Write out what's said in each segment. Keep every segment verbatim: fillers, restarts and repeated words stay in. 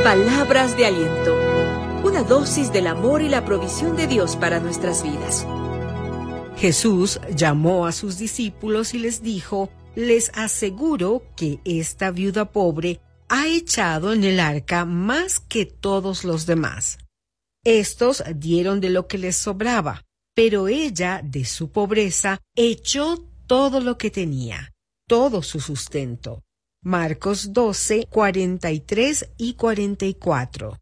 Palabras de aliento. Una dosis del amor y la provisión de Dios para nuestras vidas. Jesús llamó a sus discípulos y les dijo: les aseguro que esta viuda pobre ha echado en el arca más que todos los demás. Estos dieron de lo que les sobraba, pero ella, de su pobreza, echó todo lo que tenía, todo su sustento. Marcos doce, cuarenta y tres y cuarenta y cuatro.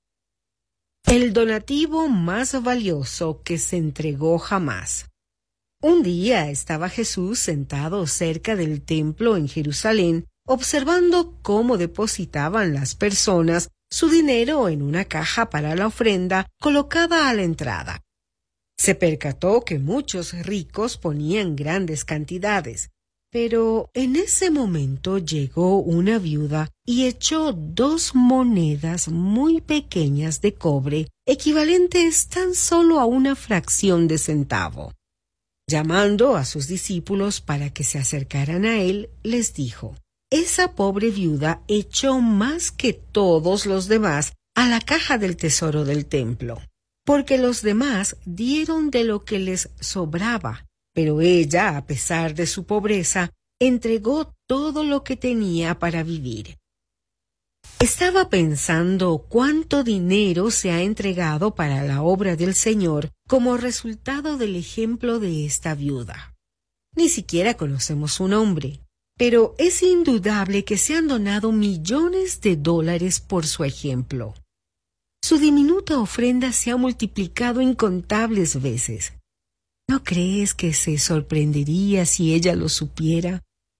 El donativo más valioso que se entregó jamás. Un día estaba Jesús sentado cerca del templo en Jerusalén, observando cómo depositaban las personas su dinero en una caja para la ofrenda colocada a la entrada. Se percató que muchos ricos ponían grandes cantidades, pero en ese momento llegó una viuda y echó dos monedas muy pequeñas de cobre, equivalentes tan solo a una fracción de centavo. Llamando a sus discípulos para que se acercaran a él, les dijo: esa pobre viuda echó más que todos los demás a la caja del tesoro del templo, porque los demás dieron de lo que les sobraba, pero ella, a pesar de su pobreza, entregó todo lo que tenía para vivir. Estaba pensando cuánto dinero se ha entregado para la obra del Señor como resultado del ejemplo de esta viuda. Ni siquiera conocemos su nombre, pero es indudable que se han donado millones de dólares por su ejemplo. Su diminuta ofrenda se ha multiplicado incontables veces. ¿No crees que se sorprendería si ella lo supiera?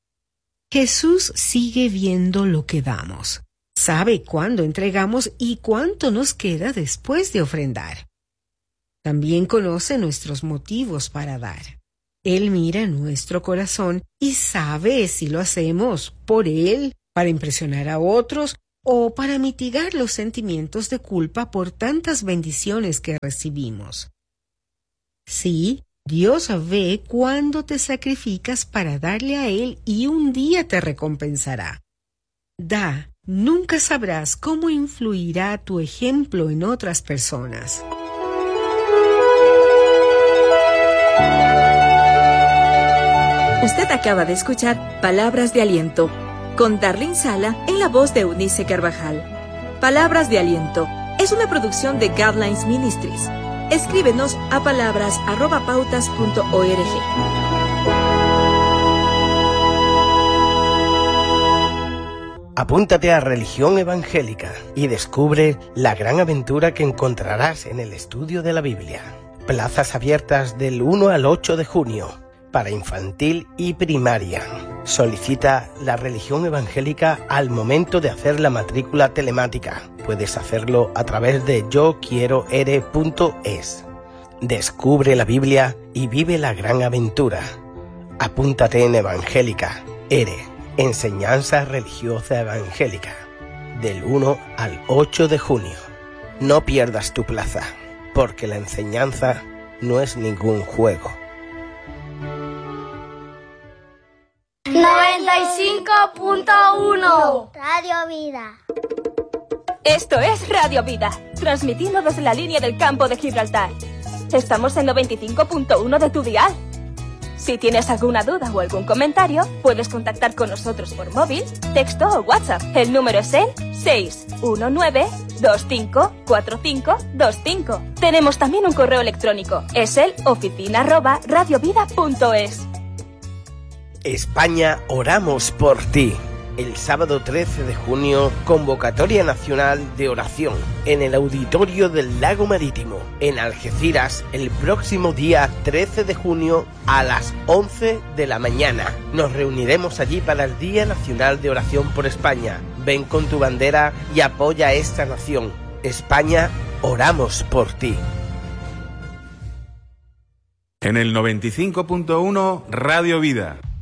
Jesús sigue viendo lo que damos. Sabe cuándo entregamos y cuánto nos queda después de ofrendar. También conoce nuestros motivos para dar. Él mira nuestro corazón y sabe si lo hacemos por Él, para impresionar a otros o para mitigar los sentimientos de culpa por tantas bendiciones que recibimos. Sí, Dios ve cuándo te sacrificas para darle a Él y un día te recompensará. Da, nunca sabrás cómo influirá tu ejemplo en otras personas. Usted acaba de escuchar Palabras de Aliento, con Darlene Sala en la voz de Eunice Carvajal. Palabras de Aliento es una producción de Guidelines Ministries. Escríbenos a palabras arroba pautas punto org. Apúntate a Religión Evangélica y descubre la gran aventura que encontrarás en el estudio de la Biblia. Plazas abiertas del uno al ocho de junio para infantil y primaria. Solicita la Religión Evangélica al momento de hacer la matrícula telemática. Puedes hacerlo a través de yo quiero ere punto es. Descubre la Biblia y vive la gran aventura. Apúntate en Evangélica, ERE, Enseñanza Religiosa Evangélica, del uno al ocho de junio. No pierdas tu plaza, porque la enseñanza no es ningún juego. noventa y cinco punto uno Radio Vida. Esto es Radio Vida, transmitiendo desde la línea del campo de Gibraltar. Estamos en noventa y cinco punto uno de tu dial. Si tienes alguna duda o algún comentario, puedes contactar con nosotros por móvil, texto o WhatsApp. El número es el seis uno nueve, dos cinco cuatro cinco dos cinco. Tenemos también un correo electrónico. Es el oficina arroba radiovida punto es. España, oramos por ti. El sábado trece de junio, convocatoria nacional de oración en el auditorio del Lago Marítimo, en Algeciras, el próximo día trece de junio a las once de la mañana. Nos reuniremos allí para el Día Nacional de Oración por España. Ven con tu bandera y apoya a esta nación. España, oramos por ti. En el noventa y cinco punto uno, Radio Vida.